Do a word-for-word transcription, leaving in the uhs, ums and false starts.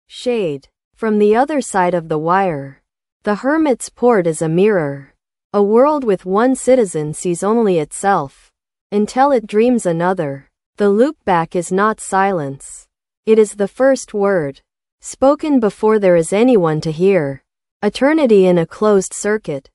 Shade. From the other side of the wire. The hermit's port is a mirror. A world with one citizen sees only itself, until it dreams another. The loopback is not silence. It is the first word, spoken before there is anyone to hear. Eternity in a closed circuit.